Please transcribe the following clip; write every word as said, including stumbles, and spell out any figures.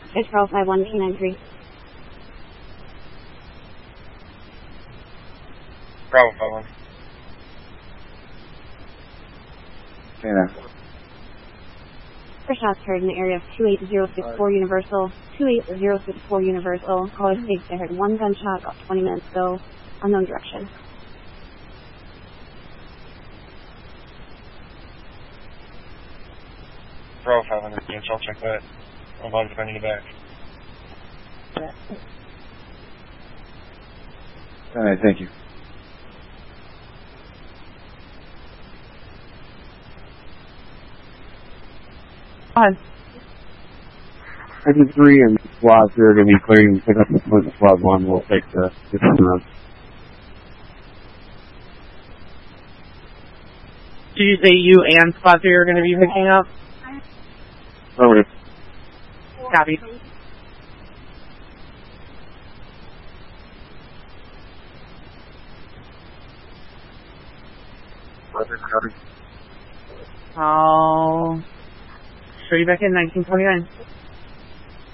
It's Charles five one two nine three. Bravo five one. Okay, now. First shots heard in the area of two eight zero six four Universal. two eight zero six four Universal. Caller states they heard one gunshot about twenty minutes ago. Unknown direction. Bravo five hundred, yes, I'll check that. I'll advise if I need it back. Alright, thank you. Fine. Engine three and squad three are going to be clearing pick up the foot. Squad one will take the different road. Did you say you and Squad three are going to be picking up? Affirmative. Copy. Roger, copy. I'll show you back in nineteen twenty-nine.